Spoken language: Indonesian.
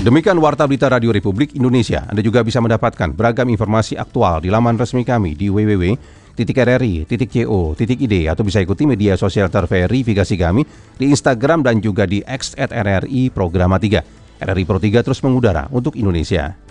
Demikian Warta Berita Radio Republik Indonesia. Anda juga bisa mendapatkan beragam informasi aktual di laman resmi kami di www.rri.co.id atau bisa ikuti media sosial terverifikasi kami di Instagram dan juga di @RRI Programa 3. RRI Pro 3 terus mengudara untuk Indonesia.